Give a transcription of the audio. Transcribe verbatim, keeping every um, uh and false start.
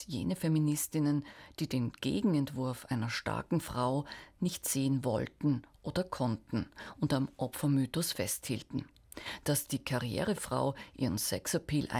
Jene Feministinnen, die den Gegenentwurf einer starken Frau nicht sehen wollten oder konnten und am Opfermythos festhielten. Dass die Karrierefrau ihren Sexappeal